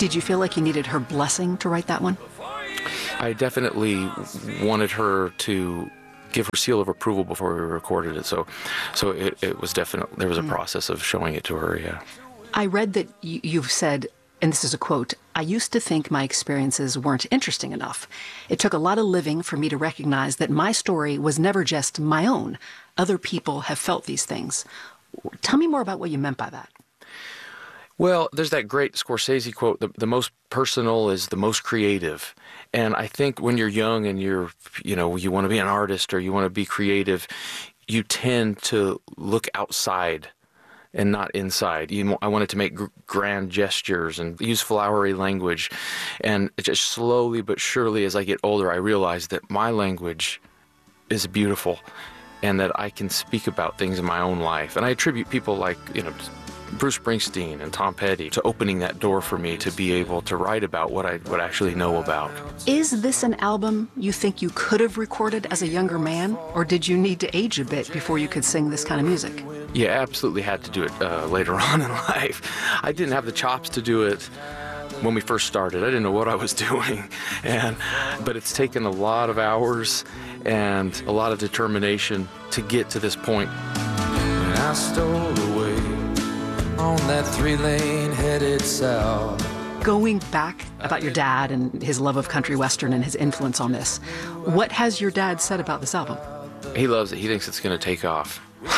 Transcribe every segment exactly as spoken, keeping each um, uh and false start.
Did you feel like you needed her blessing to write that one? I definitely wanted her to give her seal of approval before we recorded it. So so it, it was definitely, there was a mm. process of showing it to her, yeah. I read that you, you've said, and this is a quote, "I used to think my experiences weren't interesting enough. It took a lot of living for me to recognize that my story was never just my own. Other people have felt these things." Tell me more about what you meant by that. Well, there's that great Scorsese quote, the, the most personal is the most creative. And I think when you're young and you're, you know, you want to be an artist or you want to be creative, you tend to look outside and not inside. You, I wanted to make gr- grand gestures and use flowery language. And just slowly but surely as I get older, I realize that my language is beautiful and that I can speak about things in my own life. And I attribute people like, you know, Bruce Springsteen and Tom Petty to opening that door for me to be able to write about what I what I actually know about. Is this an album you think you could have recorded as a younger man, or did you need to age a bit before you could sing this kind of music? Yeah, absolutely had to do it uh, later on in life. I didn't have the chops to do it when we first started. I didn't know what I was doing, and but it's taken a lot of hours and a lot of determination to get to this point. When I stole away on that three-lane headed south. Going back about your dad and his love of country western and his influence on this, what has your dad said about this album? He loves it. He thinks it's going to take off.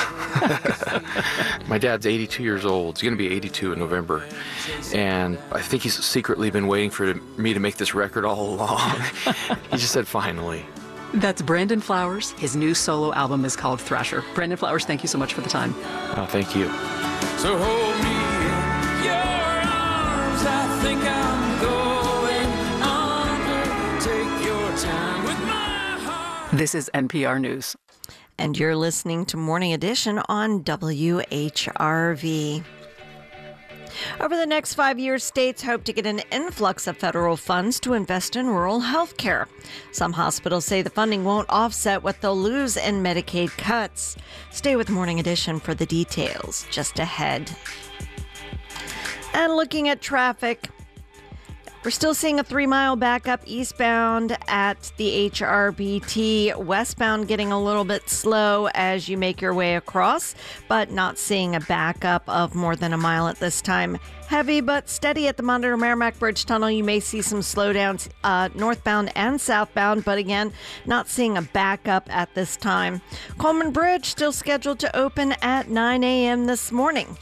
My dad's eighty-two years old. He's going to be eighty-two in November. And I think he's secretly been waiting for me to make this record all along. He just said, finally. That's Brandon Flowers. His new solo album is called Thrasher. Brandon Flowers, thank you so much for the time. Oh, thank you. So hold me in your arms, I think I'm going under. Take your time with my heart. This is N P R News. And you're listening to Morning Edition on W H R V. Over the next five years, states hope to get an influx of federal funds to invest in rural health care. Some hospitals say the funding won't offset what they'll lose in Medicaid cuts. Stay with Morning Edition for the details just ahead. And looking at traffic, we're still seeing a three-mile backup eastbound at the H R B T. Westbound getting a little bit slow as you make your way across, but not seeing a backup of more than a mile at this time. Heavy but steady at the Monitor Merrimack Bridge Tunnel. You may see some slowdowns uh, northbound and southbound, but again, not seeing a backup at this time. Coleman Bridge still scheduled to open at nine a.m. this morning.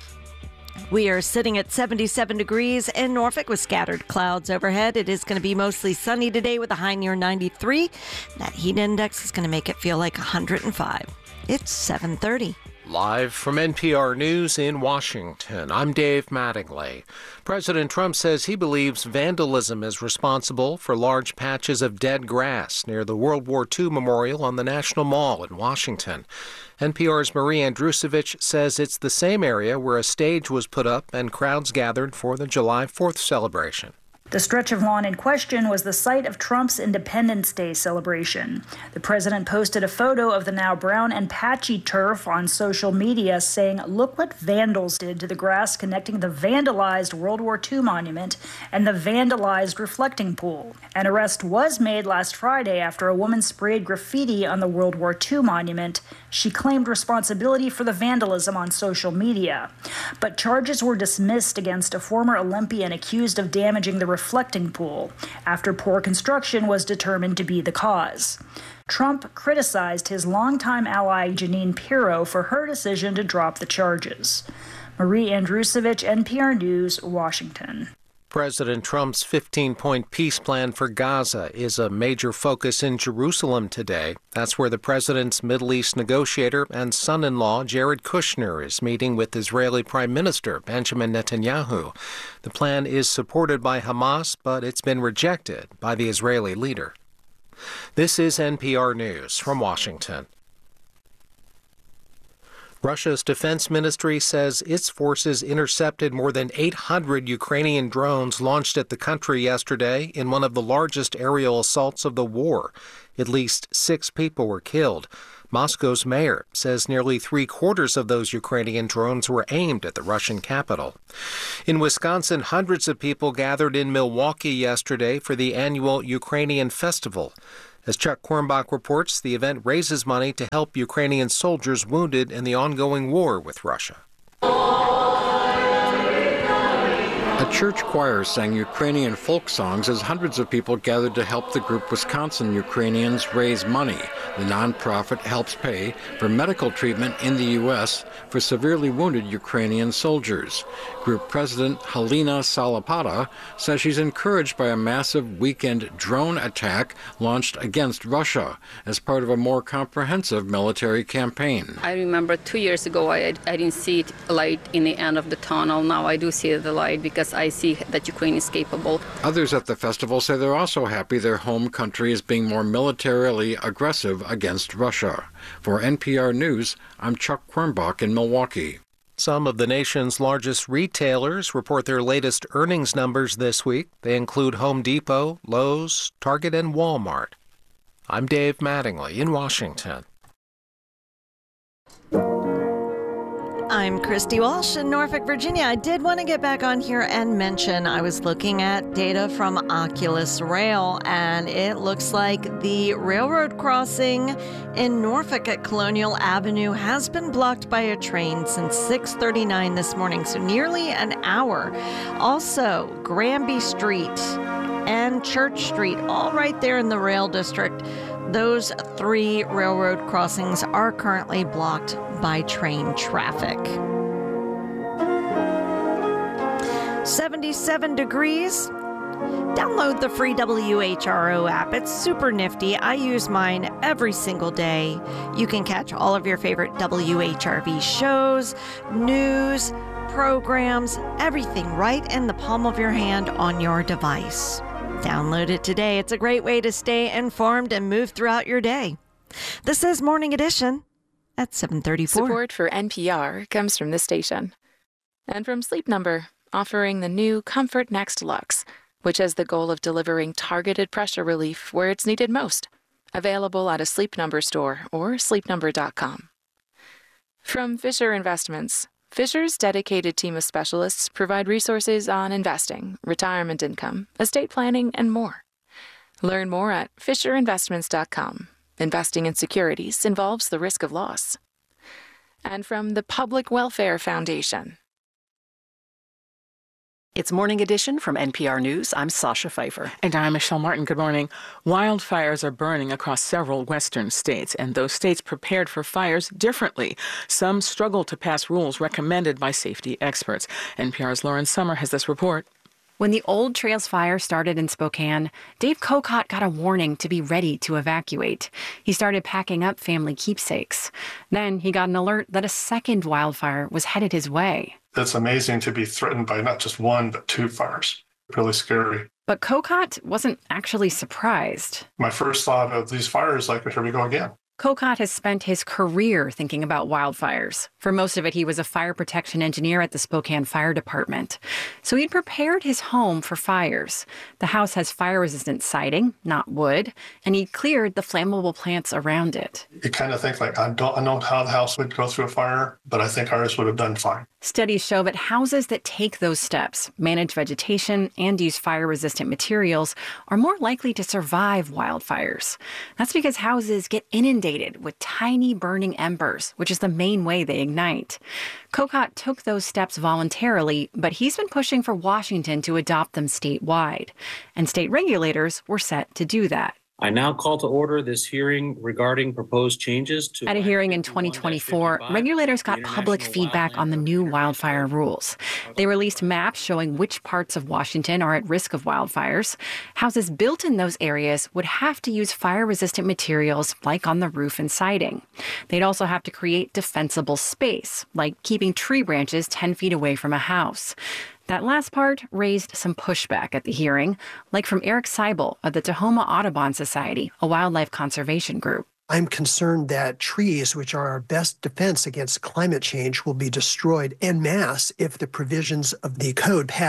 We are sitting at seventy-seven degrees in Norfolk with scattered clouds overhead. It is going to be mostly sunny today with a high near ninety-three. That heat index is going to make it feel like one hundred five. It's seven thirty. Live from N P R News in Washington, I'm Dave Mattingly. President Trump says he believes vandalism is responsible for large patches of dead grass near the World War Two Memorial on the National Mall in Washington. N P R's Marie Andrusevich says it's the same area where a stage was put up and crowds gathered for the July fourth celebration. The stretch of lawn in question was the site of Trump's Independence Day celebration. The president posted a photo of the now brown and patchy turf on social media saying, "Look what vandals did to the grass connecting the vandalized World War Two monument and the vandalized reflecting pool." An arrest was made last Friday after a woman sprayed graffiti on the World War Two monument. She claimed responsibility for the vandalism on social media. But charges were dismissed against a former Olympian accused of damaging the reflecting pool after poor construction was determined to be the cause. Trump criticized his longtime ally Jeanine Pirro for her decision to drop the charges. Marie Andrusevich, N P R News, Washington. President Trump's fifteen-point peace plan for Gaza is a major focus in Jerusalem today. That's where the president's Middle East negotiator and son-in-law Jared Kushner is meeting with Israeli Prime Minister Benjamin Netanyahu. The plan is supported by Hamas, but it's been rejected by the Israeli leader. This is N P R News from Washington. Russia's defense ministry says its forces intercepted more than eight hundred Ukrainian drones launched at the country yesterday in one of the largest aerial assaults of the war. At least six people were killed. Moscow's mayor says nearly three-quarters of those Ukrainian drones were aimed at the Russian capital. In Wisconsin, hundreds of people gathered in Milwaukee yesterday for the annual Ukrainian Festival. As Chuck Quirmbach reports, the event raises money to help Ukrainian soldiers wounded in the ongoing war with Russia. A church choir sang Ukrainian folk songs as hundreds of people gathered to help the group Wisconsin Ukrainians raise money. The nonprofit helps pay for medical treatment in the U S for severely wounded Ukrainian soldiers. Group president Halina Salapata says she's encouraged by a massive weekend drone attack launched against Russia as part of a more comprehensive military campaign. I remember two years ago I, I didn't see it light in the end of the tunnel. Now I do see the light because I see that Ukraine is capable. Others at the festival say they're also happy their home country is being more militarily aggressive against Russia. For N P R News, I'm Chuck Quirmbach in Milwaukee. Some of the nation's largest retailers report their latest earnings numbers this week. They include Home Depot, Lowe's, Target, and Walmart. I'm Dave Mattingly in Washington. I'm Christy Walsh in Norfolk, Virginia. I did want to get back on here and mention I was looking at data from Oculus Rail, and it looks like the railroad crossing in Norfolk at Colonial Avenue has been blocked by a train since six thirty-nine this morning, so nearly an hour. Also, Granby Street and Church Street, all right there in the rail district. Those three railroad crossings are currently blocked by train traffic. seventy-seven degrees. Download the free W H R O app. It's super nifty. I use mine every single day. You can catch all of your favorite W H R V shows, news, programs, everything right in the palm of your hand on your device. Download it today. It's a great way to stay informed and move throughout your day. This is Morning Edition at seven thirty-four. Support for N P R comes from this station. And from Sleep Number, offering the new Comfort Next Luxe, which has the goal of delivering targeted pressure relief where it's needed most. Available at a Sleep Number store or sleep number dot com. From Fisher Investments, Fisher's dedicated team of specialists provide resources on investing, retirement income, estate planning, and more. Learn more at fisher investments dot com. Investing in securities involves the risk of loss. And from the Public Welfare Foundation. It's Morning Edition from N P R News. I'm Sasha Pfeiffer. And I'm Michelle Martin. Good morning. Wildfires are burning across several western states, and those states prepared for fires differently. Some struggle to pass rules recommended by safety experts. N P R's Lauren Sommer has this report. When the Old Trails fire started in Spokane, Dave Cocott got a warning to be ready to evacuate. He started packing up family keepsakes. Then he got an alert that a second wildfire was headed his way. It's amazing to be threatened by not just one, but two fires. Really scary. But Cocott wasn't actually surprised. My first thought of these fires, like, here we go again. Cocott has spent his career thinking about wildfires. For most of it, he was a fire protection engineer at the Spokane Fire Department. So he'd prepared his home for fires. The house has fire-resistant siding, not wood, and he cleared the flammable plants around it. You kind of think, like, I don't I know how the house would go through a fire, but I think ours would have done fine. Studies show that houses that take those steps, manage vegetation, and use fire-resistant materials are more likely to survive wildfires. That's because houses get inundated with tiny burning embers, which is the main way they ignite. Cocott took those steps voluntarily, but he's been pushing for Washington to adopt them statewide. And state regulators were set to do that. I now call to order this hearing regarding proposed changes to... At a hearing in twenty twenty-four, regulators got public feedback on the new wildfire rules. They released maps showing which parts of Washington are at risk of wildfires. Houses built in those areas would have to use fire-resistant materials like on the roof and siding. They'd also have to create defensible space, like keeping tree branches ten feet away from a house. That last part raised some pushback at the hearing, like from Eric Seibel of the Tahoma Audubon Society, a wildlife conservation group. I'm concerned that trees, which are our best defense against climate change, will be destroyed en masse if the provisions of the code pass.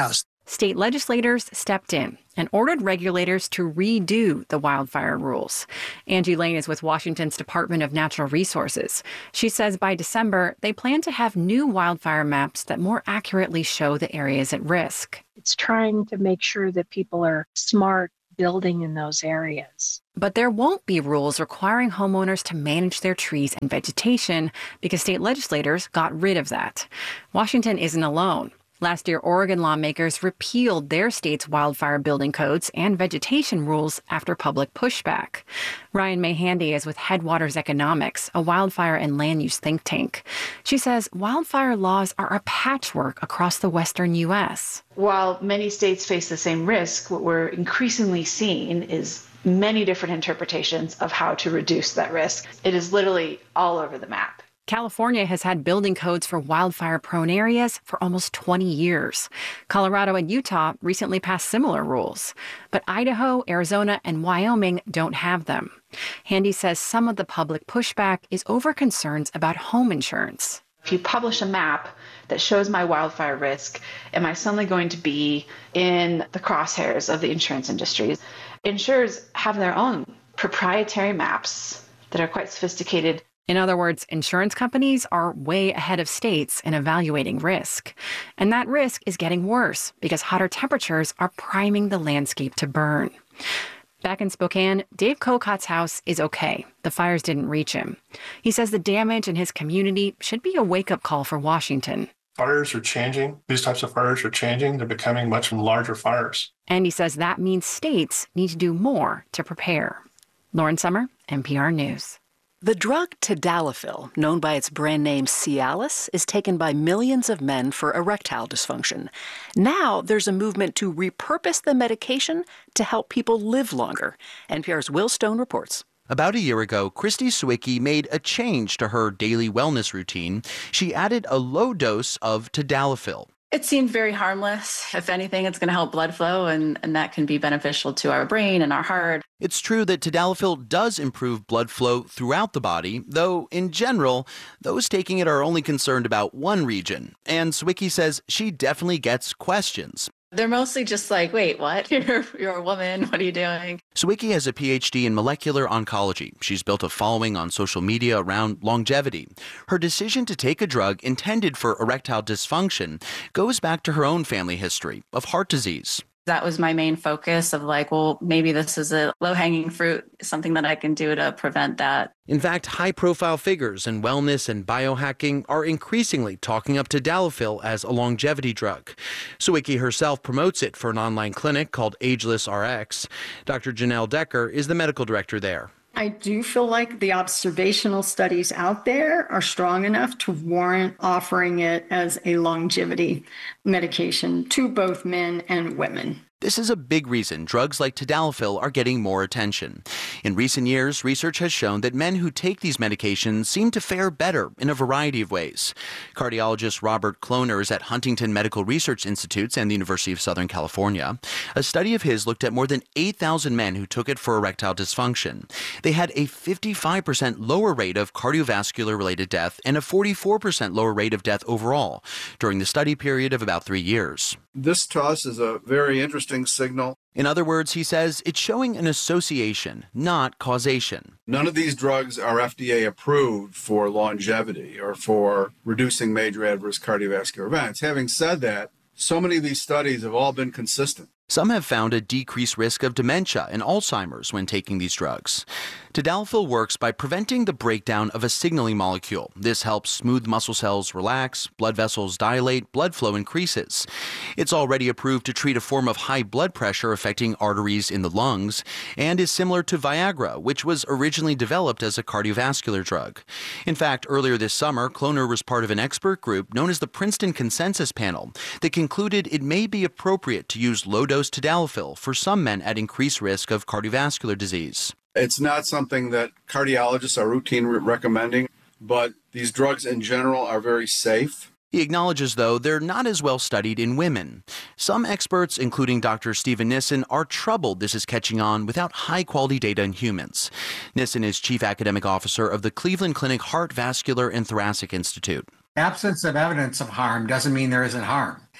State legislators stepped in and ordered regulators to redo the wildfire rules. Angie Lane is with Washington's Department of Natural Resources. She says by December, they plan to have new wildfire maps that more accurately show the areas at risk. It's trying to make sure that people are smart building in those areas. But there won't be rules requiring homeowners to manage their trees and vegetation because state legislators got rid of that. Washington isn't alone. Last year, Oregon lawmakers repealed their state's wildfire building codes and vegetation rules after public pushback. Ryan Mahandy is with Headwaters Economics, a wildfire and land use think tank. She says wildfire laws are a patchwork across the western U S. While many states face the same risk, what we're increasingly seeing is many different interpretations of how to reduce that risk. It is literally all over the map. California has had building codes for wildfire-prone areas for almost twenty years. Colorado and Utah recently passed similar rules. But Idaho, Arizona, and Wyoming don't have them. Handy says some of the public pushback is over concerns about home insurance. If you publish a map that shows my wildfire risk, am I suddenly going to be in the crosshairs of the insurance industry? Insurers have their own proprietary maps that are quite sophisticated. In other words, insurance companies are way ahead of states in evaluating risk. And that risk is getting worse because hotter temperatures are priming the landscape to burn. Back in Spokane, Dave Kokot's house is okay. The fires didn't reach him. He says the damage in his community should be a wake-up call for Washington. Fires are changing. These types of fires are changing. They're becoming much larger fires. And he says that means states need to do more to prepare. Lauren Sommer, N P R News. The drug tadalafil, known by its brand name Cialis, is taken by millions of men for erectile dysfunction. Now there's a movement to repurpose the medication to help people live longer. N P R's Will Stone reports. About a year ago, Christy Sawicki made a change to her daily wellness routine. She added a low dose of tadalafil. It seemed very harmless. If anything, it's going to help blood flow, and, and that can be beneficial to our brain and our heart. It's true that tadalafil does improve blood flow throughout the body, though in general, those taking it are only concerned about one region. And Sawicki says she definitely gets questions. They're mostly just like, wait, what? You're, you're a woman. What are you doing? Sawicki has a P H D in molecular oncology. She's built a following on social media around longevity. Her decision to take a drug intended for erectile dysfunction goes back to her own family history of heart disease. That was my main focus of like, well, maybe this is a low-hanging fruit, something that I can do to prevent that. In fact, high-profile figures in wellness and biohacking are increasingly talking up tadalafil as a longevity drug. Sawicki herself promotes it for an online clinic called Ageless R X. Doctor Janelle Decker is the medical director there. I do feel like the observational studies out there are strong enough to warrant offering it as a longevity medication to both men and women. This is a big reason drugs like tadalafil are getting more attention. In recent years, research has shown that men who take these medications seem to fare better in a variety of ways. Cardiologist Robert Kloner is at Huntington Medical Research Institutes and the University of Southern California. A study of his looked at more than eight thousand men who took it for erectile dysfunction. They had a fifty-five percent lower rate of cardiovascular-related death and a forty-four percent lower rate of death overall during the study period of about three years. This to us is a very interesting signal. In other words, he says it's showing an association, not causation. None of these drugs are F D A approved for longevity or for reducing major adverse cardiovascular events. Having said that, so many of these studies have all been consistent. Some have found a decreased risk of dementia and Alzheimer's when taking these drugs. Tadalafil works by preventing the breakdown of a signaling molecule. This helps smooth muscle cells relax, blood vessels dilate, blood flow increases. It's already approved to treat a form of high blood pressure affecting arteries in the lungs and is similar to Viagra, which was originally developed as a cardiovascular drug. In fact, earlier this summer, Kloner was part of an expert group known as the Princeton Consensus Panel that concluded it may be appropriate to use low-dose tadalafil for some men at increased risk of cardiovascular disease. It's not something that cardiologists are routinely recommending, but these drugs in general are very safe. He acknowledges, though, they're not as well studied in women. Some experts, including Doctor Stephen Nissen, are troubled this is catching on without high-quality data in humans. Nissen is chief academic officer of the Cleveland Clinic Heart, Vascular, and Thoracic Institute. Absence of evidence of harm doesn't mean there isn't harm.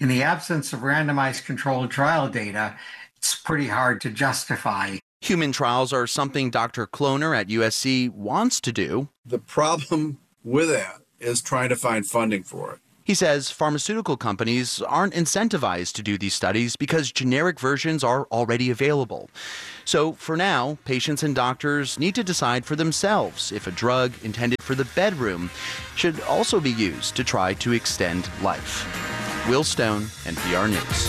In the absence of randomized controlled trial data, it's pretty hard to justify. Human trials are something Doctor Kloner at U S C wants to do. The problem with that is trying to find funding for it. He says pharmaceutical companies aren't incentivized to do these studies because generic versions are already available. So for now, patients and doctors need to decide for themselves if a drug intended for the bedroom should also be used to try to extend life. Will Stone, N P R News.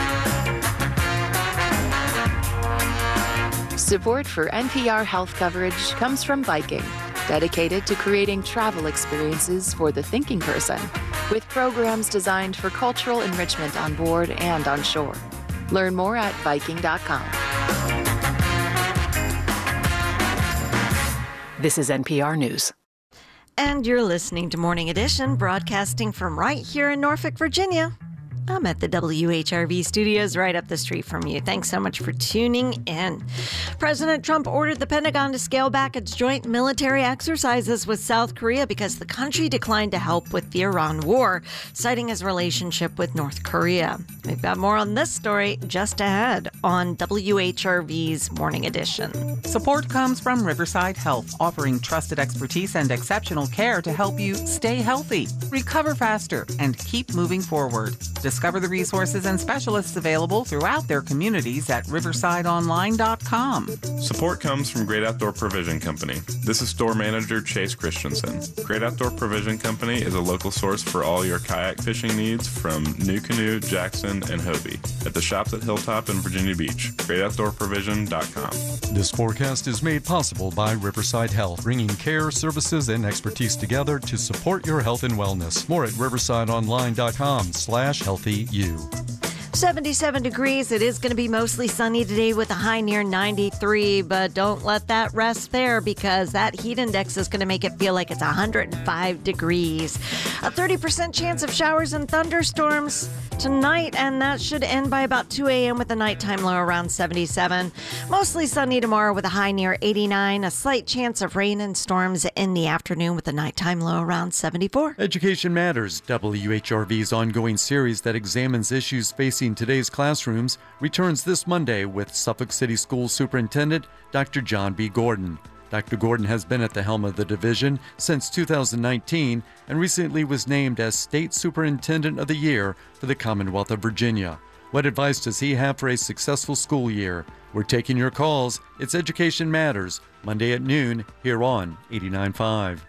Support for N P R health coverage comes from Viking, dedicated to creating travel experiences for the thinking person, with programs designed for cultural enrichment on board and on shore. Learn more at Viking dot com. This is N P R News. And you're listening to Morning Edition, broadcasting from right here in Norfolk, Virginia. I'm at the W H R V studios right up the street from you. Thanks so much for tuning in. President Trump ordered the Pentagon to scale back its joint military exercises with South Korea because the country declined to help with the Iran war, citing his relationship with North Korea. We've got more on this story just ahead on W H R V's Morning Edition. Support comes from Riverside Health, offering trusted expertise and exceptional care to help you stay healthy, recover faster, and keep moving forward. Discover the resources and specialists available throughout their communities at riverside online dot com. Support comes from Great Outdoor Provision Company. This is store manager Chase Christensen. Great Outdoor Provision Company is a local source for all your kayak fishing needs from NuCanoe, Jackson, and Hobie at the shops at Hilltop and Virginia Beach. great outdoor provision dot com. This forecast is made possible by Riverside Health, bringing care, services, and expertise together to support your health and wellness. More at riverside online dot com slash healthy you. seventy-seven degrees. It is going to be mostly sunny today with a high near ninety-three, but don't let that rest there because that heat index is going to make it feel like it's one hundred five degrees. A thirty percent chance of showers and thunderstorms tonight, and that should end by about two a.m. with a nighttime low around seventy-seven. Mostly sunny tomorrow with a high near eighty-nine. A slight chance of rain and storms in the afternoon with a nighttime low around seventy-four. Education Matters, W H R V's ongoing series that examines issues facing today's classrooms, returns this Monday with Suffolk City School Superintendent Doctor John B. Gordon. Doctor Gordon has been at the helm of the division since two thousand nineteen and recently was named as State Superintendent of the Year for the Commonwealth of Virginia. What advice does he have for a successful school year? We're taking your calls. It's Education Matters, Monday at noon here on eighty-nine point five.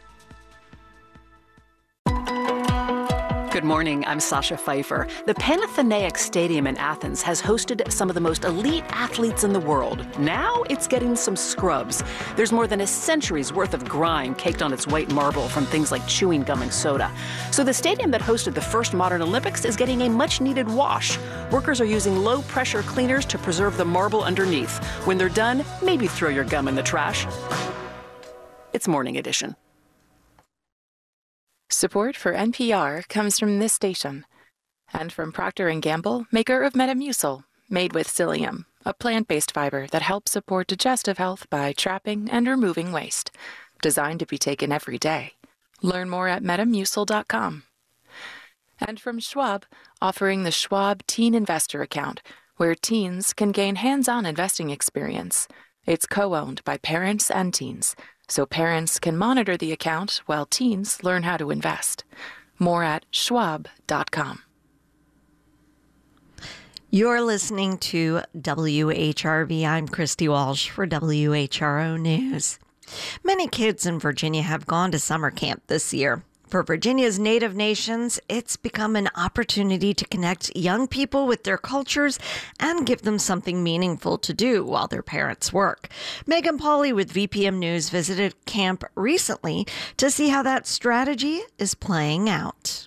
Good morning, I'm Sasha Pfeiffer. The Panathenaic Stadium in Athens has hosted some of the most elite athletes in the world. Now it's getting some scrubs. There's more than a century's worth of grime caked on its white marble from things like chewing gum and soda. So the stadium that hosted the first modern Olympics is getting a much-needed wash. Workers are using low-pressure cleaners to preserve the marble underneath. When they're done, maybe throw your gum in the trash. It's Morning Edition. Support for N P R comes from this station and from Procter and Gamble, maker of Metamucil, made with psyllium, a plant-based fiber that helps support digestive health by trapping and removing waste. Designed to be taken every day. Learn more at metamucil dot com. And from Schwab, offering the Schwab Teen Investor Account, where teens can gain hands-on investing experience. It's co-owned by parents and teens, so parents can monitor the account while teens learn how to invest. More at schwab dot com. You're listening to W H R V. I'm Christy Walsh for W H R O News. Many kids in Virginia have gone to summer camp this year. For Virginia's Native nations, it's become an opportunity to connect young people with their cultures and give them something meaningful to do while their parents work. Megan Pauley with V P M News visited camp recently to see how that strategy is playing out.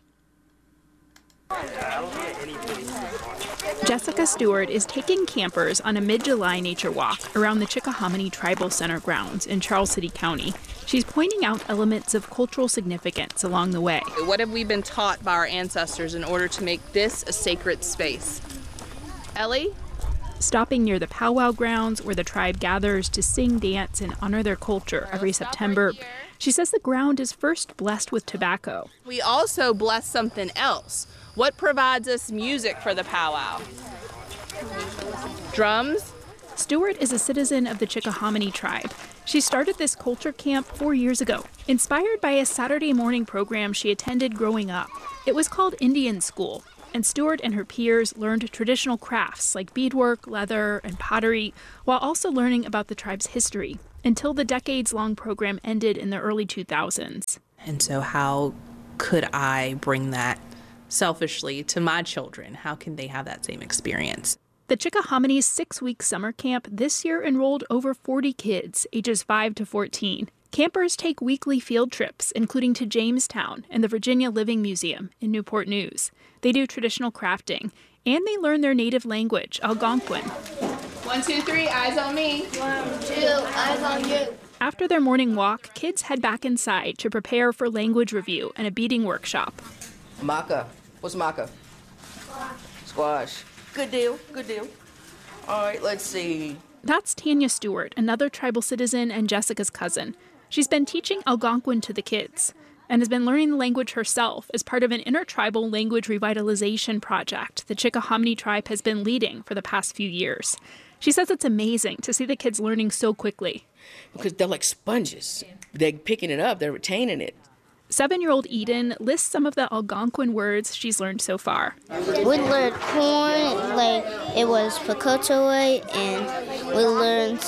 Jessica Stewart is taking campers on a mid-July nature walk around the Chickahominy Tribal Center grounds in Charles City County. She's pointing out elements of cultural significance along the way. What have we been taught by our ancestors in order to make this a sacred space? Ellie? Stopping near the powwow grounds where the tribe gathers to sing, dance, and honor their culture every September. She says the ground is first blessed with tobacco. We also bless something else. What provides us music for the powwow? Drums? Stewart is a citizen of the Chickahominy tribe. She started this culture camp four years ago, inspired by a Saturday morning program she attended growing up. It was called Indian School, and Stewart and her peers learned traditional crafts like beadwork, leather, and pottery, while also learning about the tribe's history, until the decades-long program ended in the early two thousands. And so how could I bring that selfishly to my children? How can they have that same experience? The Chickahominy six-week summer camp this year enrolled over forty kids, ages five to fourteen. Campers take weekly field trips, including to Jamestown and the Virginia Living Museum in Newport News. They do traditional crafting, and they learn their native language, Algonquin. One, two, three, eyes on me. One, two, eyes on you. After their morning walk, kids head back inside to prepare for language review and a beading workshop. Maca. What's maca? Squash. Squash. Good deal, good deal. All right, let's see. That's Tanya Stewart, another tribal citizen and Jessica's cousin. She's been teaching Algonquin to the kids and has been learning the language herself as part of an intertribal language revitalization project the Chickahominy tribe has been leading for the past few years. She says it's amazing to see the kids learning so quickly. Because they're like sponges. They're picking it up, they're retaining it. Seven-year-old Eden lists some of the Algonquin words she's learned so far. We learned corn, like it was pacotoy, and we learned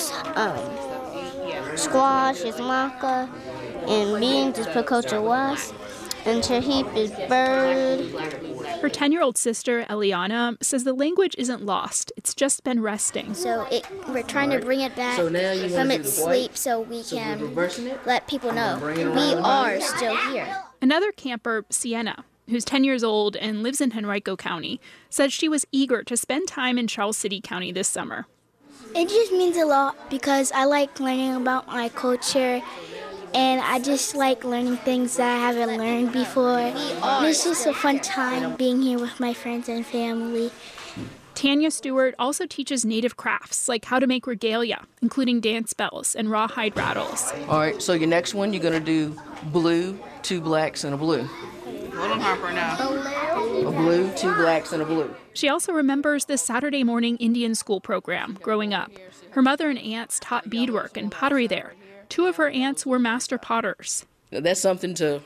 um, squash is maca, and beans is pacotowas, and chahip is bird. Her ten-year-old sister, Eliana, says the language isn't lost. It's just been resting. So it, we're trying to bring it back so now you from want to its do the white? sleep so we So can we're reversing it? let people know Bring it we around. are still here. Another camper, Sienna, who's ten years old and lives in Henrico County, said she was eager to spend time in Charles City County this summer. It just means a lot because I like learning about my culture, and I just like learning things that I haven't learned before. And it's just a fun time being here with my friends and family. Tanya Stewart also teaches native crafts, like how to make regalia, including dance bells and rawhide rattles. All right, so your next one, you're going to do blue, two blacks, and a blue. Hold on, Harper, now. A blue, two blacks, and a blue. She also remembers the Saturday morning Indian school program growing up. Her mother and aunts taught beadwork and pottery there. Two of her aunts were master potters. That's something to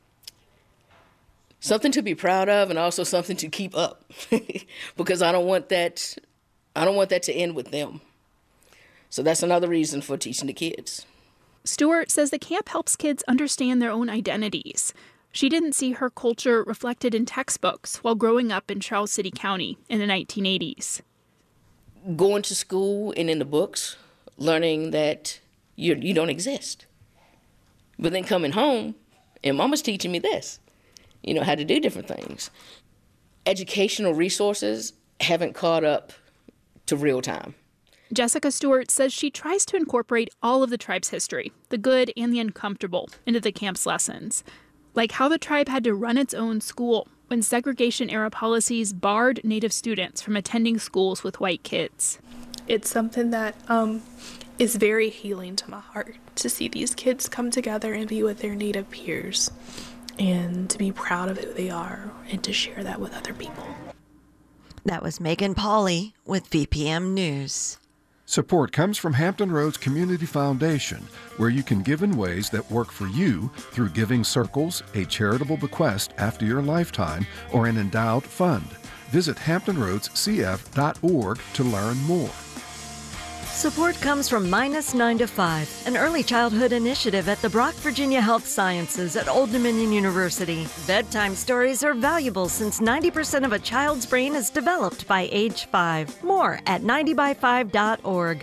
something to be proud of, and also something to keep up, because I don't want that. I don't want that to end with them. So that's another reason for teaching the kids. Stewart says the camp helps kids understand their own identities. She didn't see her culture reflected in textbooks while growing up in Charles City County in the nineteen eighties. Going to school and in the books, learning that you you don't exist. But then coming home, and Mama's teaching me this, you know, how to do different things. Educational resources haven't caught up to real time. Jessica Stewart says she tries to incorporate all of the tribe's history, the good and the uncomfortable, into the camp's lessons. Like how the tribe had to run its own school when segregation-era policies barred Native students from attending schools with white kids. It's something that um, is very healing to my heart, to see these kids come together and be with their Native peers and to be proud of who they are and to share that with other people. That was Megan Pauley with V P M News. Support comes from Hampton Roads Community Foundation, where you can give in ways that work for you through Giving Circles, a charitable bequest after your lifetime, or an endowed fund. Visit hampton roads c f dot org to learn more. Support comes from Minus nine to five, an early childhood initiative at the Brock, Virginia Health Sciences at Old Dominion University. Bedtime stories are valuable since ninety percent of a child's brain is developed by age five. More at ninety by five dot org.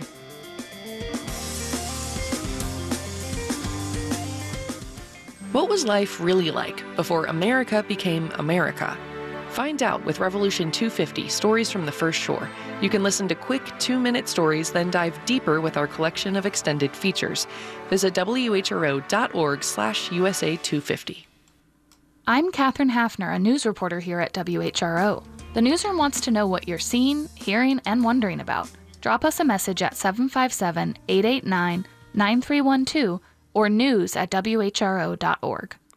What was life really like before America became America? Find out with Revolution two fifty, Stories from the First Shore. You can listen to quick two-minute stories, then dive deeper with our collection of extended features. Visit W H R O dot org slash U S A two fifty. I'm Katherine Hafner, a news reporter here at W H R O. The newsroom wants to know what you're seeing, hearing, and wondering about. Drop us a message at seven five seven, eight eight nine, nine three one two or news at W H R O dot org.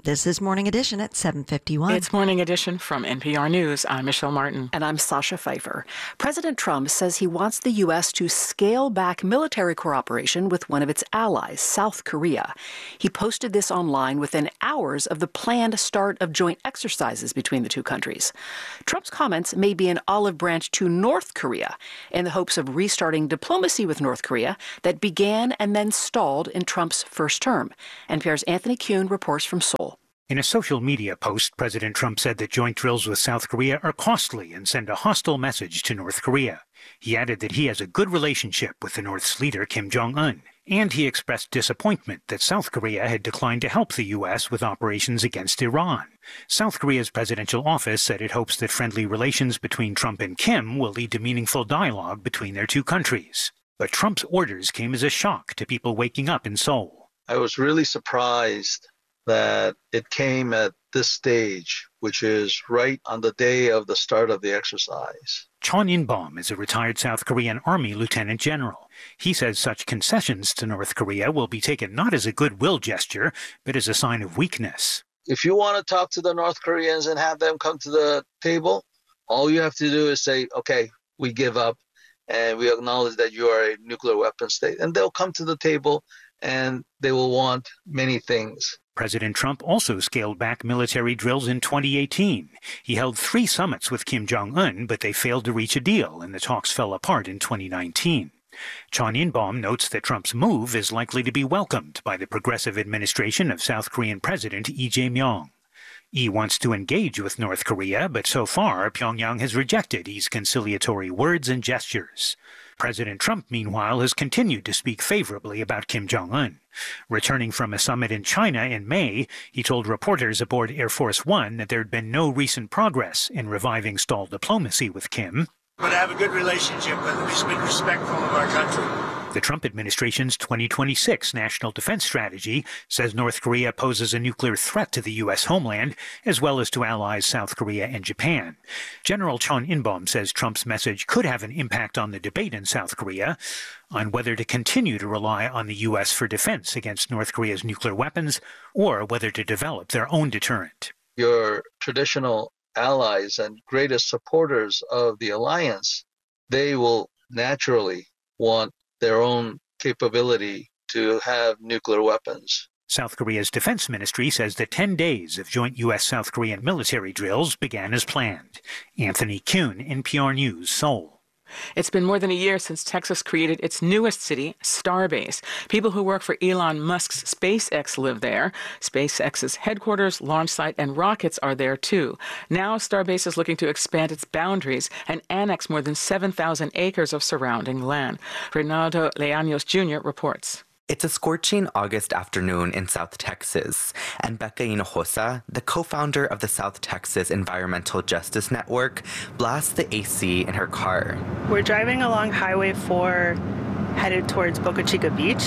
This is Morning Edition at seven fifty-one. It's Morning Edition from N P R News. I'm Michelle Martin. And I'm Sasha Pfeiffer. President Trump says he wants the U S to scale back military cooperation with one of its allies, South Korea. He posted this online within hours of the planned start of joint exercises between the two countries. Trump's comments may be an olive branch to North Korea in the hopes of restarting diplomacy with North Korea that began and then stalled in Trump's first term. N P R's Anthony Kuhn reports from Seoul. In a social media post, President Trump said that joint drills with South Korea are costly and send a hostile message to North Korea. He added that he has a good relationship with the North's leader, Kim Jong-un, and he expressed disappointment that South Korea had declined to help the U S with operations against Iran. South Korea's presidential office said it hopes that friendly relations between Trump and Kim will lead to meaningful dialogue between their two countries. But Trump's orders came as a shock to people waking up in Seoul. I was really surprised that it came at this stage, which is right on the day of the start of the exercise. Chon In-bom is a retired South Korean Army lieutenant general. He says such concessions to North Korea will be taken not as a goodwill gesture, but as a sign of weakness. If you want to talk to the North Koreans and have them come to the table, all you have to do is say, okay, we give up and we acknowledge that you are a nuclear weapon state. And they'll come to the table and they will want many things. President Trump also scaled back military drills in twenty eighteen. He held three summits with Kim Jong-un, but they failed to reach a deal, and the talks fell apart in twenty nineteen. Chon In-bom notes that Trump's move is likely to be welcomed by the progressive administration of South Korean President Lee Jae-myung. Lee wants to engage with North Korea, but so far Pyongyang has rejected Lee's conciliatory words and gestures. President Trump, meanwhile, has continued to speak favorably about Kim Jong-un. Returning from a summit in China in May, he told reporters aboard Air Force One that there had been no recent progress in reviving stalled diplomacy with Kim. But I have a good relationship with him. He's been respectful of our country. The Trump administration's twenty twenty-six National Defense Strategy says North Korea poses a nuclear threat to the U S homeland, as well as to allies South Korea and Japan. General Chon In-bom says Trump's message could have an impact on the debate in South Korea on whether to continue to rely on the U S for defense against North Korea's nuclear weapons or whether to develop their own deterrent. Your traditional allies and greatest supporters of the alliance, they will naturally want their own capability to have nuclear weapons. South Korea's defense ministry says that ten days of joint U S South Korean military drills began as planned. Anthony Kuhn, N P R News, Seoul. It's been more than a year since Texas created its newest city, Starbase. People who work for Elon Musk's SpaceX live there. SpaceX's headquarters, launch site, and rockets are there too. Now Starbase is looking to expand its boundaries and annex more than seven thousand acres of surrounding land. Reynaldo Leaños Junior reports. It's a scorching August afternoon in South Texas, and Becca Hinojosa, the co-founder of the South Texas Environmental Justice Network, blasts the A C in her car. We're driving along Highway four, headed towards Boca Chica Beach.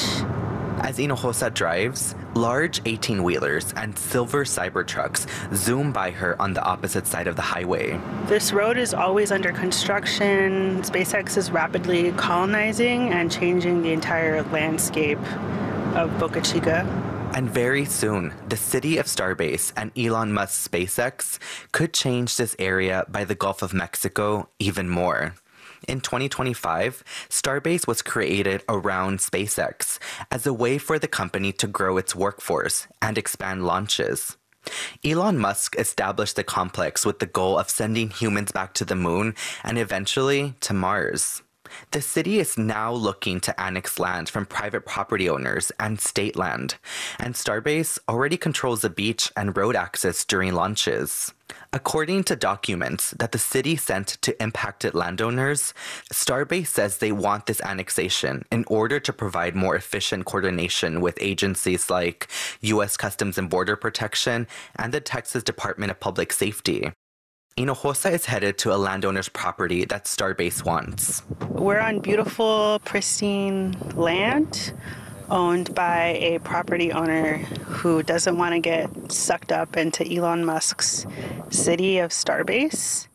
As Hinojosa drives, large eighteen-wheelers and silver Cybertrucks zoom by her on the opposite side of the highway. This road is always under construction. SpaceX is rapidly colonizing and changing the entire landscape of Boca Chica. And very soon, the city of Starbase and Elon Musk's SpaceX could change this area by the Gulf of Mexico even more. In twenty twenty-five, Starbase was created around SpaceX as a way for the company to grow its workforce and expand launches. Elon Musk established the complex with the goal of sending humans back to the moon and eventually to Mars. The city is now looking to annex land from private property owners and state land, and Starbase already controls the beach and road access during launches. According to documents that the city sent to impacted landowners, Starbase says they want this annexation in order to provide more efficient coordination with agencies like U S Customs and Border Protection and the Texas Department of Public Safety. Hinojosa is headed to a landowner's property that Starbase wants. We're on beautiful, pristine land owned by a property owner who doesn't want to get sucked up into Elon Musk's city of Starbase.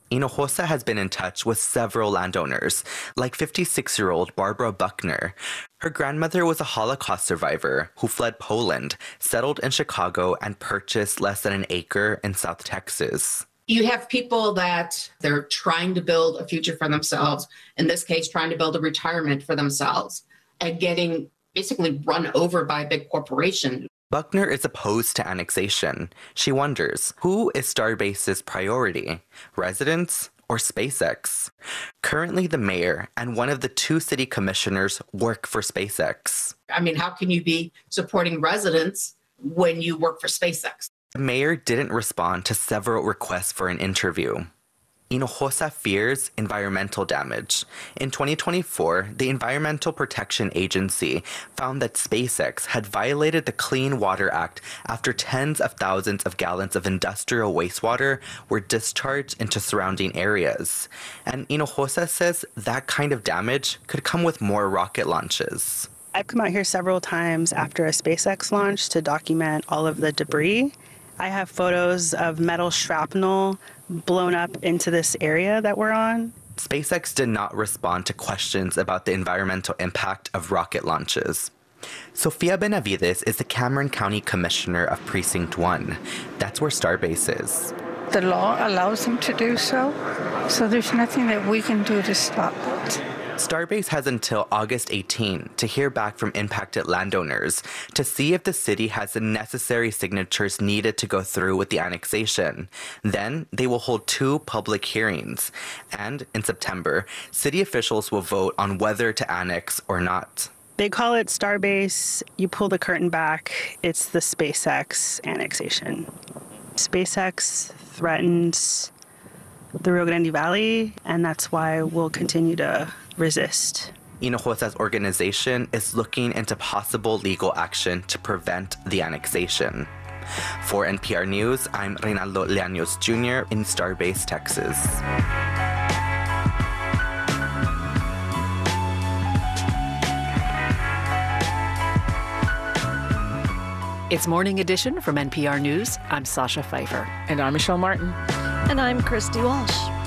Hinojosa has been in touch with several landowners, like fifty-six-year-old Barbara Buckner. Her grandmother was a Holocaust survivor who fled Poland, settled in Chicago, and purchased less than an acre in South Texas. You have people that they're trying to build a future for themselves, in this case, trying to build a retirement for themselves, and getting basically run over by a big corporation. Buckner is opposed to annexation. She wonders, who is Starbase's priority, residents or SpaceX? Currently, the mayor and one of the two city commissioners work for SpaceX. I mean, how can you be supporting residents when you work for SpaceX? The mayor didn't respond to several requests for an interview. Hinojosa fears environmental damage. In twenty twenty-four, the Environmental Protection Agency found that SpaceX had violated the Clean Water Act after tens of thousands of gallons of industrial wastewater were discharged into surrounding areas. And Hinojosa says that kind of damage could come with more rocket launches. I've come out here several times after a SpaceX launch to document all of the debris. I have photos of metal shrapnel blown up into this area that we're on. SpaceX did not respond to questions about the environmental impact of rocket launches. Sofia Benavides is the Cameron County Commissioner of Precinct one. That's where Starbase is. The law allows them to do so, so there's nothing that we can do to stop it. Starbase has until August eighteenth to hear back from impacted landowners to see if the city has the necessary signatures needed to go through with the annexation. Then they will hold two public hearings. And in September, city officials will vote on whether to annex or not. They call it Starbase. You pull the curtain back, it's the SpaceX annexation. SpaceX threatens the Rio Grande Valley, and that's why we'll continue to resist. Hinojosa's organization is looking into possible legal action to prevent the annexation. For N P R News, I'm Reynaldo Leaños Junior in Starbase, Texas. It's Morning Edition from N P R News. I'm Sasha Pfeiffer. And I'm Michelle Martin. And I'm Christy Walsh.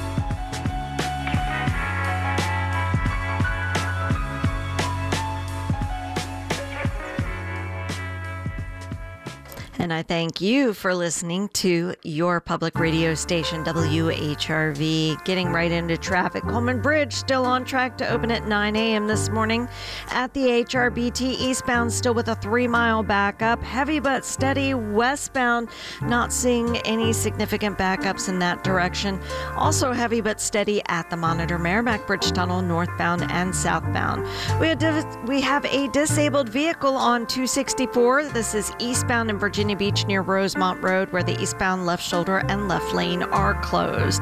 And I thank you for listening to your public radio station, W H R V. Getting right into traffic. Coleman Bridge still on track to open at nine a.m. this morning. At the H R B T eastbound, still with a three-mile backup. Heavy but steady westbound. Not seeing any significant backups in that direction. Also heavy but steady at the Monitor Merrimack Bridge Tunnel, northbound and southbound. We have, we have a disabled vehicle on two sixty-four. This is eastbound in Virginia Beach near Rosemont Road, where the eastbound left shoulder and left lane are closed.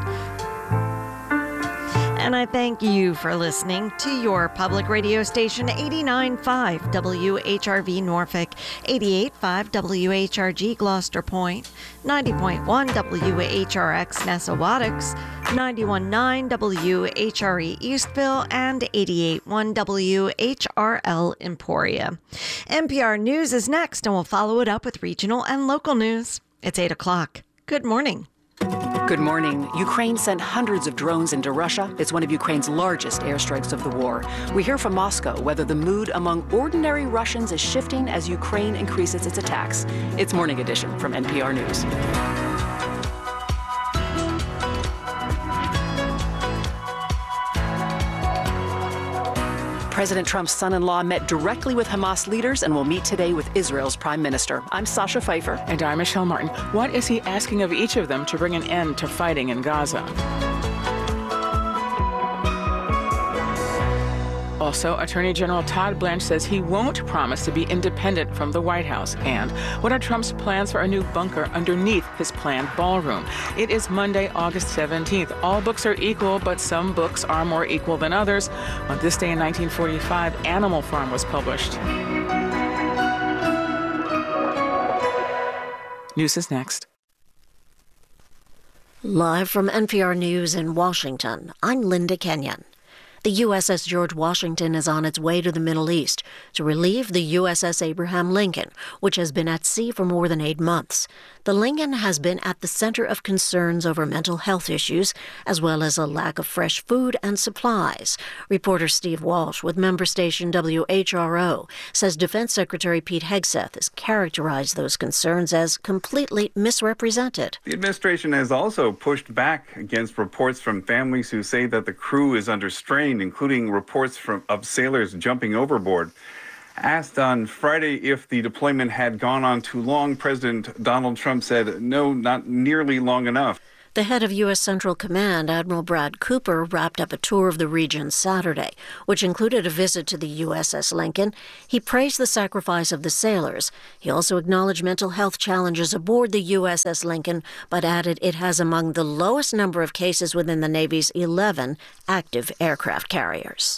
And I thank you for listening to your public radio station, eighty-nine point five W H R V Norfolk, eighty-eight point five W H R G Gloucester Point, ninety point one W H R X Nessawadox, ninety-one point nine W H R E Eastville, and eighty-eight point one W H R L Emporia. N P R News is next, and we'll follow it up with regional and local news. It's eight o'clock. Good morning. Good morning. Ukraine sent hundreds of drones into Russia. It's one of Ukraine's largest airstrikes of the war. We hear from Moscow whether the mood among ordinary Russians is shifting as Ukraine increases its attacks. It's Morning Edition from N P R News. President Trump's son-in-law met directly with Hamas leaders and will meet today with Israel's prime minister. I'm Sasha Pfeiffer. And I'm Michelle Martin. What is he asking of each of them to bring an end to fighting in Gaza? Also, Attorney General Todd Blanche says he won't promise to be independent from the White House. And what are Trump's plans for a new bunker underneath his planned ballroom? It is Monday, August seventeenth. All books are equal, but some books are more equal than others. On this day in nineteen forty-five, Animal Farm was published. News is next. Live from N P R News in Washington, I'm Linda Kenyon. The U S S George Washington is on its way to the Middle East to relieve the U S S Abraham Lincoln, which has been at sea for more than eight months. The Lincoln has been at the center of concerns over mental health issues, as well as a lack of fresh food and supplies. Reporter Steve Walsh with member station W H R O says Defense Secretary Pete Hegseth has characterized those concerns as completely misrepresented. The administration has also pushed back against reports from families who say that the crew is under strain, including reports from of sailors jumping overboard. Asked on Friday if the deployment had gone on too long, President Donald Trump said, no, not nearly long enough. The head of U S Central Command, Admiral Brad Cooper, wrapped up a tour of the region Saturday, which included a visit to the U S S Lincoln. He praised the sacrifice of the sailors. He also acknowledged mental health challenges aboard the U S S Lincoln, but added it has among the lowest number of cases within the Navy's eleven active aircraft carriers.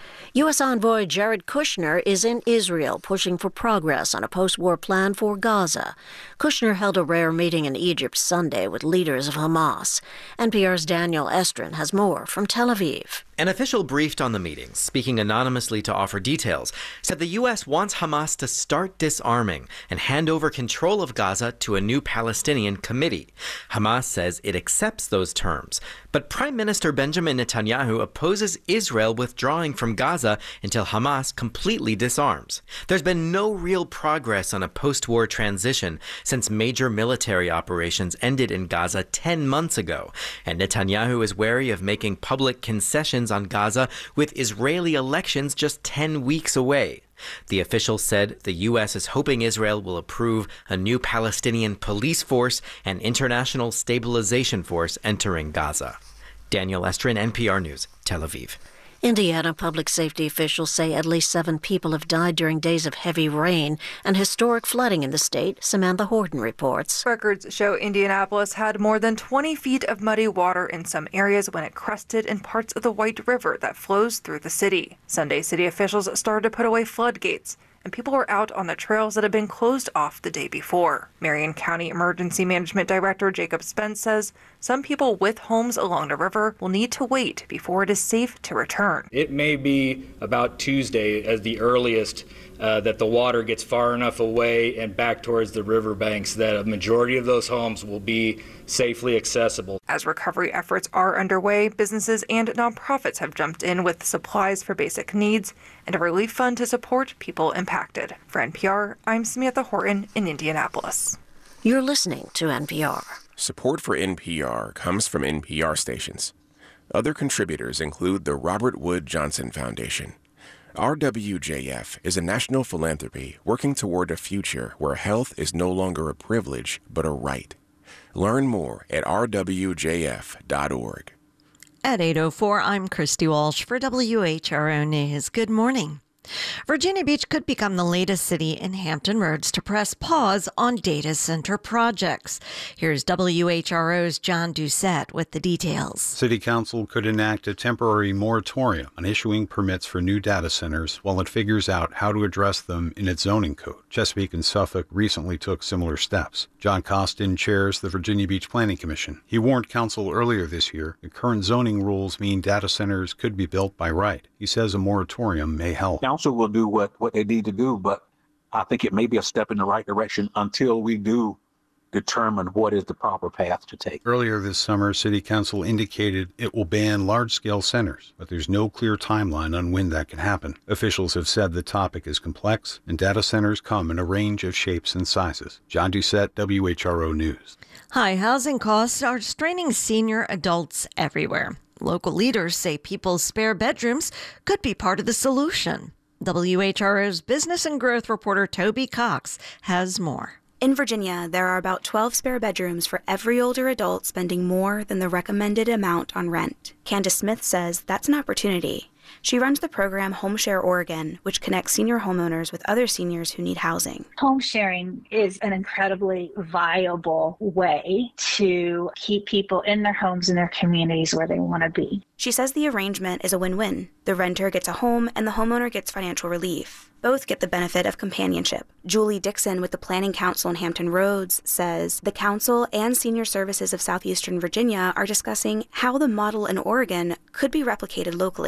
U S Envoy Jared Kushner is in Israel pushing for progress on a post-war plan for Gaza. Kushner held a rare meeting in Egypt Sunday with leaders of Hamas. N P R's Daniel Estrin has more from Tel Aviv. An official briefed on the meeting, speaking anonymously to offer details, said the U S wants Hamas to start disarming and hand over control of Gaza to a new Palestinian committee. Hamas says it accepts those terms, but Prime Minister Benjamin Netanyahu opposes Israel withdrawing from Gaza until Hamas completely disarms. There's been no real progress on a post-war transition since major military operations ended in Gaza ten months ago, and Netanyahu is wary of making public concessions on Gaza with Israeli elections just ten weeks away. The official said the U S is hoping Israel will approve a new Palestinian police force and international stabilization force entering Gaza. Daniel Estrin, N P R News, Tel Aviv. Indiana public safety officials say at least seven people have died during days of heavy rain and historic flooding in the state. Samantha Horton reports. Records show Indianapolis had more than twenty feet of muddy water in some areas when it crested in parts of the White River that flows through the city. Sunday, city officials started to put away floodgates, and people were out on the trails that had been closed off the day before. Marion County Emergency Management Director Jacob Spence says some people with homes along the river will need to wait before it is safe to return. It may be about Tuesday as the earliest uh, that the water gets far enough away and back towards the riverbanks that a majority of those homes will be safely accessible. As recovery efforts are underway, businesses and nonprofits have jumped in with supplies for basic needs and a relief fund to support people impacted. For N P R, I'm Samantha Horton in Indianapolis. You're listening to N P R. Support for N P R comes from N P R stations. Other contributors include the Robert Wood Johnson Foundation. R W J F is a national philanthropy working toward a future where health is no longer a privilege but a right. Learn more at r w j f dot org. At eight oh four, I'm Christy Walsh for W H R O News. Good morning. Virginia Beach could become the latest city in Hampton Roads to press pause on data center projects. Here's W H R O's John Doucette with the details. City Council could enact a temporary moratorium on issuing permits for new data centers while it figures out how to address them in its zoning code. Chesapeake and Suffolk recently took similar steps. John Costin chairs the Virginia Beach Planning Commission. He warned Council earlier this year that current zoning rules mean data centers could be built by right. He says a moratorium may help. Council will do what, what they need to do, but I think it may be a step in the right direction until we do determine what is the proper path to take. Earlier this summer, City Council indicated it will ban large-scale centers, but there's no clear timeline on when that can happen. Officials have said the topic is complex, and data centers come in a range of shapes and sizes. John Doucette, W H R O News. High housing costs are straining senior adults everywhere. Local leaders say people's spare bedrooms could be part of the solution. W H R O's business and growth reporter Toby Cox has more. In Virginia, there are about twelve spare bedrooms for every older adult spending more than the recommended amount on rent. Candace Smith says that's an opportunity. She runs the program HomeShare Oregon, which connects senior homeowners with other seniors who need housing. Home sharing is an incredibly viable way to keep people in their homes and their communities where they want to be. She says the arrangement is a win-win. The renter gets a home and the homeowner gets financial relief. Both get the benefit of companionship. Julie Dixon with the Planning Council in Hampton Roads says the council and Senior Services of Southeastern Virginia are discussing how the model in Oregon could be replicated locally.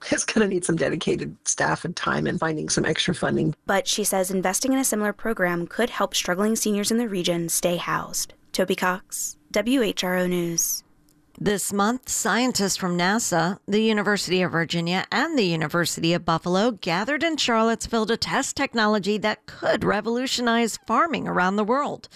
It's going to need some dedicated staff and time and finding some extra funding. But she says investing in a similar program could help struggling seniors in the region stay housed. Toby Cox, W H R O News. This month, scientists from NASA, the University of Virginia, and the University of Buffalo gathered in Charlottesville to test technology that could revolutionize farming around the world.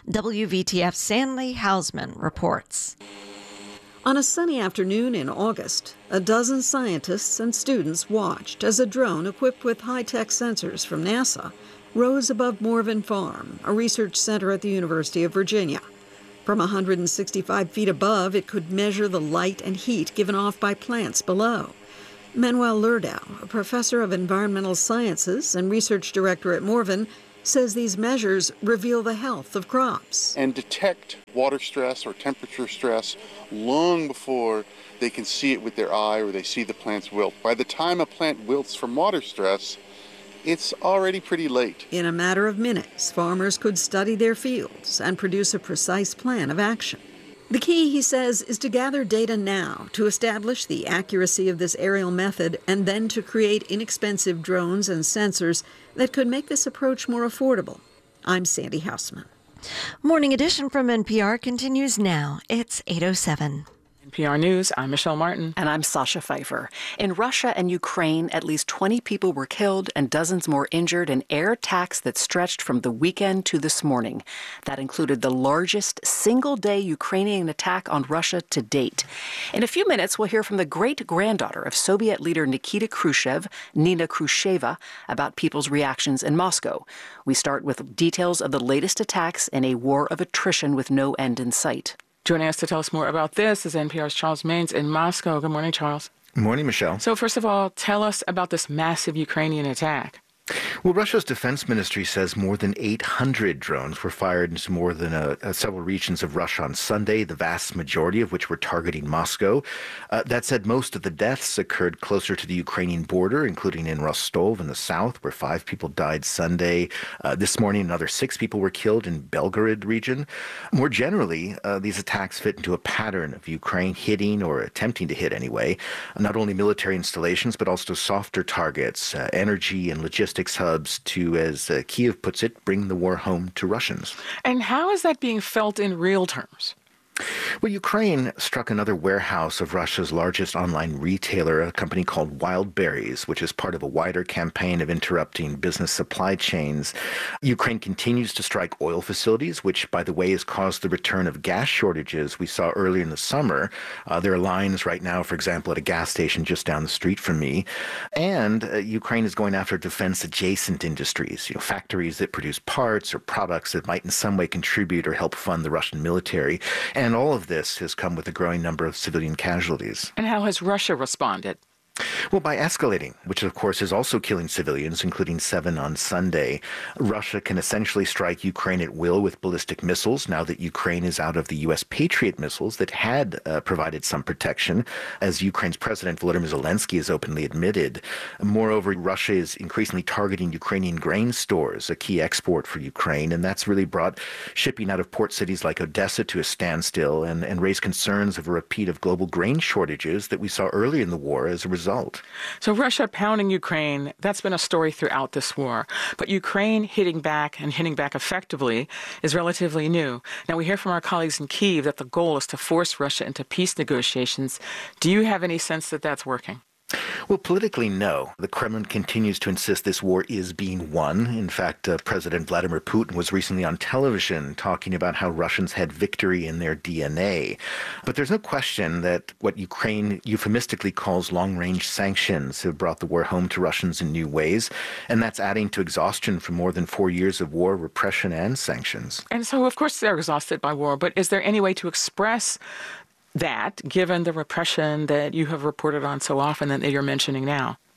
W V T F's Sandy Hausman reports. On a sunny afternoon in August, a dozen scientists and students watched as a drone equipped with high-tech sensors from NASA rose above Morven Farm, a research center at the University of Virginia. From one hundred sixty-five feet above, it could measure the light and heat given off by plants below. Manuel Lerdow, a professor of environmental sciences and research director at Morven, says these measures reveal the health of crops. And detect water stress or temperature stress long before they can see it with their eye or they see the plants wilt. By the time a plant wilts from water stress, it's already pretty late. In a matter of minutes, farmers could study their fields and produce a precise plan of action. The key, he says, is to gather data now to establish the accuracy of this aerial method and then to create inexpensive drones and sensors that could make this approach more affordable. I'm Sandy Hausman. Morning Edition from N P R continues now. It's eight oh seven. N P R News, I'm Michelle Martin. And I'm Sasha Pfeiffer. In Russia and Ukraine, at least twenty people were killed and dozens more injured in air attacks that stretched from the weekend to this morning. That included the largest single-day Ukrainian attack on Russia to date. In a few minutes, we'll hear from the great-granddaughter of Soviet leader Nikita Khrushchev, Nina Khrushcheva, about people's reactions in Moscow. We start with details of the latest attacks in a war of attrition with no end in sight. Joining us to tell us more about this is N P R's Charles Maines in Moscow. Good morning, Charles. Good morning, Michelle. So first of all, tell us about this massive Ukrainian attack. Well, Russia's defense ministry says more than eight hundred drones were fired into more than a, a several regions of Russia on Sunday, the vast majority of which were targeting Moscow. Uh, that said, most of the deaths occurred closer to the Ukrainian border, including in Rostov in the south, where five people died Sunday. Uh, this morning, another six people were killed in Belgorod region. More generally, uh, these attacks fit into a pattern of Ukraine hitting, or attempting to hit anyway, not only military installations, but also softer targets, uh, energy and logistics hubs to, as uh, Kiev puts it, bring the war home to Russians. And how is that being felt in real terms? Well, Ukraine struck another warehouse of Russia's largest online retailer, a company called Wild Berries, which is part of a wider campaign of interrupting business supply chains. Ukraine continues to strike oil facilities, which, by the way, has caused the return of gas shortages we saw earlier in the summer. Uh, there are lines right now, for example, at a gas station just down the street from me. And uh, Ukraine is going after defense-adjacent industries, you know, factories that produce parts or products that might in some way contribute or help fund the Russian military. And And all of this has come with a growing number of civilian casualties. And how has Russia responded? Well, by escalating, which of course is also killing civilians, including seven on Sunday. Russia can essentially strike Ukraine at will with ballistic missiles now that Ukraine is out of the U S Patriot missiles that had uh, provided some protection, as Ukraine's President Volodymyr Zelensky has openly admitted. Moreover, Russia is increasingly targeting Ukrainian grain stores, a key export for Ukraine, and that's really brought shipping out of port cities like Odessa to a standstill and, and raised concerns of a repeat of global grain shortages that we saw earlier in the war as a result. So Russia pounding Ukraine, that's been a story throughout this war. But Ukraine hitting back and hitting back effectively is relatively new. Now, we hear from our colleagues in Kyiv that the goal is to force Russia into peace negotiations. Do you have any sense that that's working? Well, politically, no. The Kremlin continues to insist this war is being won. In fact, uh, President Vladimir Putin was recently on television talking about how Russians had victory in their D N A. But there's no question that what Ukraine euphemistically calls long-range sanctions have brought the war home to Russians in new ways, and that's adding to exhaustion from more than four years of war, repression, and sanctions. And so, of course, they're exhausted by war, but is there any way to express that, given the repression that you have reported on so often and that you're mentioning now?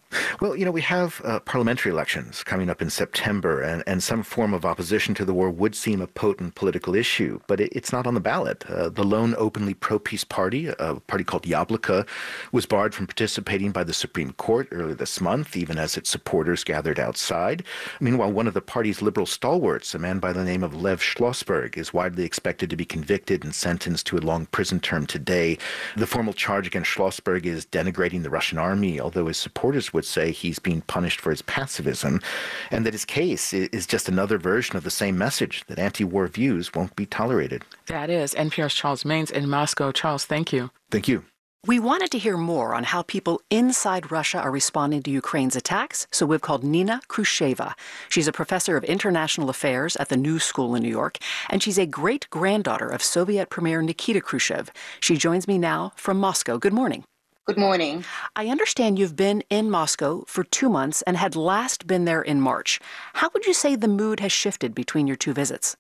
Well, you know, we have uh, parliamentary elections coming up in September, and, and some form of opposition to the war would seem a potent political issue, but it, it's not on the ballot. Uh, the lone openly pro-peace party, a party called Yabloko, was barred from participating by the Supreme Court earlier this month, even as its supporters gathered outside. Meanwhile, one of the party's liberal stalwarts, a man by the name of Lev Schlossberg, is widely expected to be convicted and sentenced to a long prison term today. The formal charge against Schlossberg is denigrating the Russian army, although his supporters would say he's being punished for his pacifism, and that his case is just another version of the same message that anti-war views won't be tolerated. That is N P R's Charles Maynes in Moscow. Charles, thank you. Thank you. We wanted to hear more on how people inside Russia are responding to Ukraine's attacks, so we've called Nina Khrushcheva. She's a professor of international affairs at the New School in New York, and she's a great-granddaughter of Soviet Premier Nikita Khrushchev. She joins me now from Moscow. Good morning. Good morning. I understand you've been in Moscow for two months and had last been there in March. How would you say the mood has shifted between your two visits?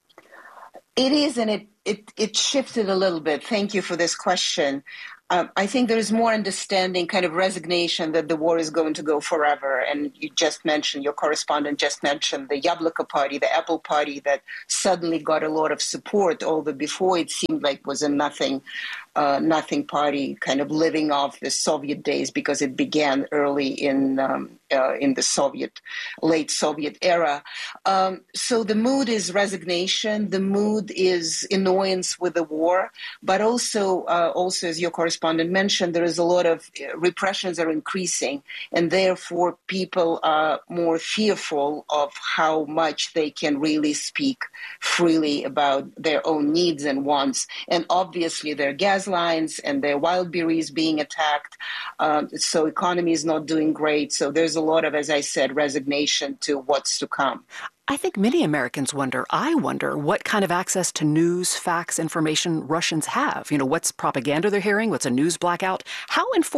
It is, and it, it, it shifted a little bit. Thank you for this question. Um, I think there is more understanding, kind of resignation that the war is going to go forever. And you just mentioned, your correspondent just mentioned the Yabloko party, the Apple party that suddenly got a lot of support, although before it seemed like was a nothing Uh, nothing party, kind of living off the Soviet days because it began early in um, uh, in the Soviet, late Soviet era. Um, so the mood is resignation. The mood is annoyance with the war, but also, uh, also as your correspondent mentioned, there is a lot of uh, repressions are increasing, and therefore people are more fearful of how much they can really speak freely about their own needs and wants. And obviously, their gas lines and their wild berries being attacked. Um, so economy is not doing great. So there's a lot of, as I said, resignation to what's to come. I think many Americans wonder, I wonder, what kind of access to news, facts, information Russians have. You know, what's propaganda they're hearing? What's a news blackout? How informed